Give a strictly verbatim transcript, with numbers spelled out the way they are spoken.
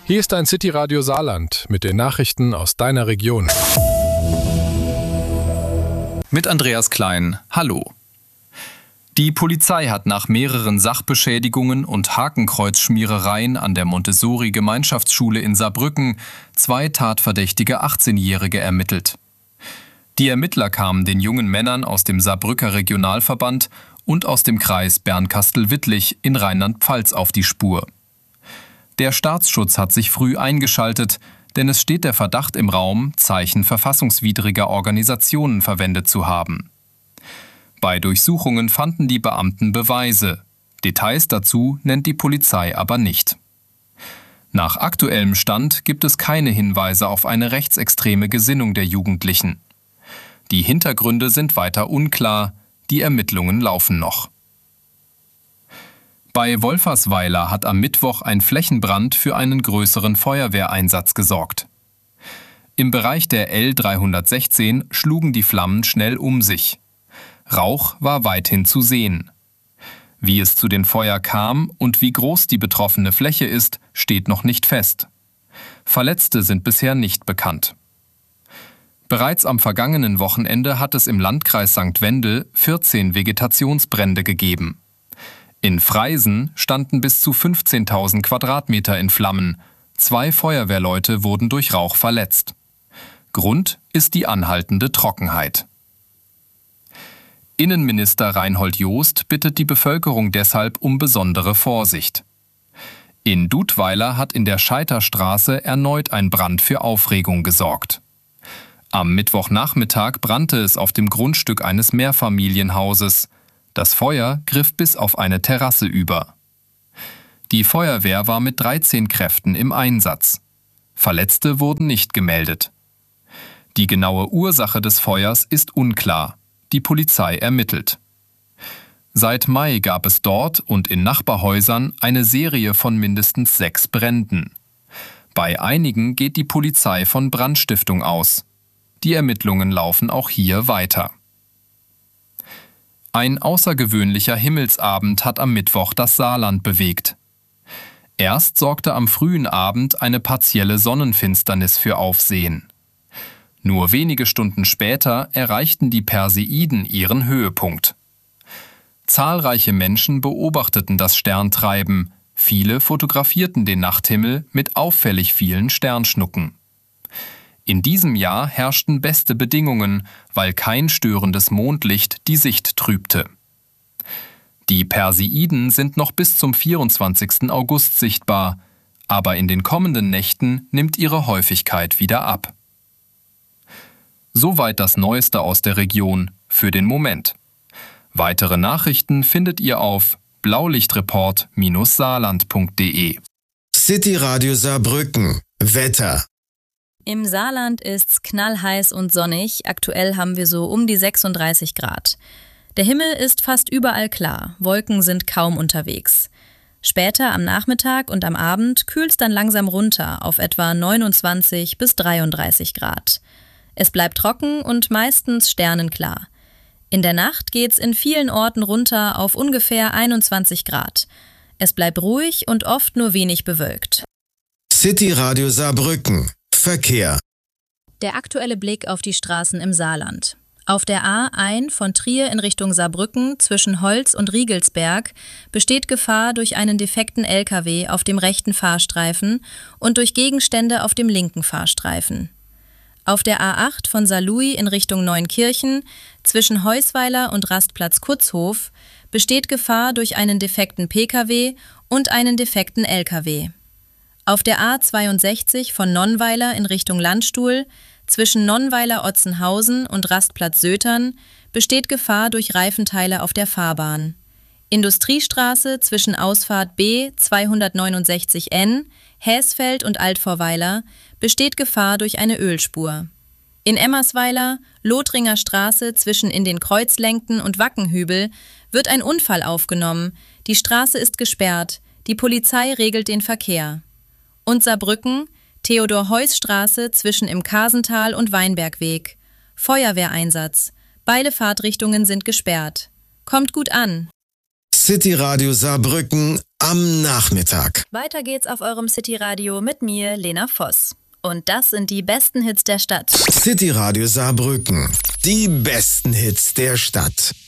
Hier ist ein City Radio Saarland mit den Nachrichten aus deiner Region. Mit Andreas Klein. Hallo. Die Polizei hat nach mehreren Sachbeschädigungen und Hakenkreuzschmierereien an der Montessori-Gemeinschaftsschule in Saarbrücken zwei tatverdächtige achtzehnjährige ermittelt. Die Ermittler kamen den jungen Männern aus dem Saarbrücker Regionalverband und aus dem Kreis Bernkastel-Wittlich in Rheinland-Pfalz auf die Spur. Der Staatsschutz hat sich früh eingeschaltet, denn es steht der Verdacht im Raum, Zeichen verfassungswidriger Organisationen verwendet zu haben. Bei Durchsuchungen fanden die Beamten Beweise. Details dazu nennt die Polizei aber nicht. Nach aktuellem Stand gibt es keine Hinweise auf eine rechtsextreme Gesinnung der Jugendlichen. Die Hintergründe sind weiter unklar, die Ermittlungen laufen noch. Bei Wolfersweiler hat am Mittwoch ein Flächenbrand für einen größeren Feuerwehreinsatz gesorgt. Im Bereich der L dreihundertsechzehn schlugen die Flammen schnell um sich. Rauch war weithin zu sehen. Wie es zu den Feuer kam und wie groß die betroffene Fläche ist, steht noch nicht fest. Verletzte sind bisher nicht bekannt. Bereits am vergangenen Wochenende hat es im Landkreis Sankt Wendel vierzehn Vegetationsbrände gegeben. In Freisen standen bis zu fünfzehntausend Quadratmeter in Flammen. Zwei Feuerwehrleute wurden durch Rauch verletzt. Grund ist die anhaltende Trockenheit. Innenminister Reinhold Jost bittet die Bevölkerung deshalb um besondere Vorsicht. In Dudweiler hat in der Scheiterstraße erneut ein Brand für Aufregung gesorgt. Am Mittwochnachmittag brannte es auf dem Grundstück eines Mehrfamilienhauses. Das Feuer griff bis auf eine Terrasse über. Die Feuerwehr war mit dreizehn Kräften im Einsatz. Verletzte wurden nicht gemeldet. Die genaue Ursache des Feuers ist unklar. Die Polizei ermittelt. Seit Mai gab es dort und in Nachbarhäusern eine Serie von mindestens sechs Bränden. Bei einigen geht die Polizei von Brandstiftung aus. Die Ermittlungen laufen auch hier weiter. Ein außergewöhnlicher Himmelsabend hat am Mittwoch das Saarland bewegt. Erst sorgte am frühen Abend eine partielle Sonnenfinsternis für Aufsehen. Nur wenige Stunden später erreichten die Perseiden ihren Höhepunkt. Zahlreiche Menschen beobachteten das Sterntreiben, viele fotografierten den Nachthimmel mit auffällig vielen Sternschnucken. In diesem Jahr herrschten beste Bedingungen, weil kein störendes Mondlicht die Sicht trübte. Die Perseiden sind noch bis zum vierundzwanzigsten August sichtbar, aber in den kommenden Nächten nimmt ihre Häufigkeit wieder ab. Soweit das Neueste aus der Region für den Moment. Weitere Nachrichten findet ihr auf blaulichtreport Bindestrich saarland punkt de. City Radio Saarbrücken. Wetter. Im Saarland ist's knallheiß und sonnig. Aktuell haben wir so um die sechsunddreißig Grad. Der Himmel ist fast überall klar. Wolken sind kaum unterwegs. Später am Nachmittag und am Abend kühlt's dann langsam runter auf etwa neunundzwanzig bis dreiunddreißig Grad. Es bleibt trocken und meistens sternenklar. In der Nacht geht's in vielen Orten runter auf ungefähr einundzwanzig Grad. Es bleibt ruhig und oft nur wenig bewölkt. City Radio Saarbrücken. Verkehr. Der aktuelle Blick auf die Straßen im Saarland. Auf der A eins von Trier in Richtung Saarbrücken zwischen Holz und Riegelsberg besteht Gefahr durch einen defekten L K W auf dem rechten Fahrstreifen und durch Gegenstände auf dem linken Fahrstreifen. Auf der A acht von Saarlouis in Richtung Neunkirchen zwischen Heusweiler und Rastplatz Kutzhof besteht Gefahr durch einen defekten P K W und einen defekten L K W. Auf der A zweiundsechzig von Nonnweiler in Richtung Landstuhl zwischen Nonnweiler-Otzenhausen und Rastplatz Sötern besteht Gefahr durch Reifenteile auf der Fahrbahn. Industriestraße zwischen Ausfahrt B zweihundertneunundsechzig N, Häsfeld und Altvorweiler besteht Gefahr durch eine Ölspur. In Emmersweiler, Lothringer Straße zwischen in den Kreuzlenken und Wackenhübel wird ein Unfall aufgenommen. Die Straße ist gesperrt. Die Polizei regelt den Verkehr. Und Saarbrücken, Theodor-Heuss-Straße zwischen im Kasental und Weinbergweg. Feuerwehreinsatz. Beide Fahrtrichtungen sind gesperrt. Kommt gut an. City Radio Saarbrücken am Nachmittag. Weiter geht's auf eurem City-Radio mit mir, Lena Voss. Und das sind die besten Hits der Stadt. City Radio Saarbrücken. Die besten Hits der Stadt.